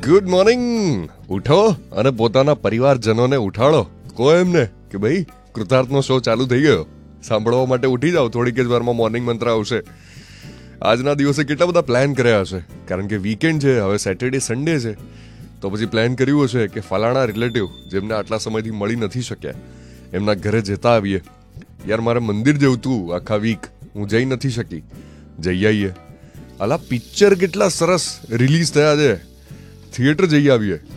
Good morning. ઉઠો અને પોતાના પરિવારજનોને ઉઠાડો. કહો એમને કે ભાઈ કૃતાર્થનો શો ચાલુ થઈ ગયો, સાંભળવા માટે ઉઠી જાઓ. થોડીક જ વારમાં મોર્નિંગ મંત્ર આવશે. આજના દિવસે કેટલા બધા પ્લાન કર્યા હશે, કારણ કે વીકેન્ડ છે, હવે સેટરડે સન્ડે છે. તો પછી પ્લાન કર્યું હશે કે ફલાણા રિલેટિવ જેમને આટલા સમયથી મળી નથી શક્યા એમના ઘરે જતા આવીએ. યાર મારે મંદિર જવું તું આખા વીક, હું જઈ નથી શકી, જઈ આવીએ. અલા પિક્ચર કેટલા સરસ રિલીઝ થયા છે, થિયેટર જઈ આવીએ.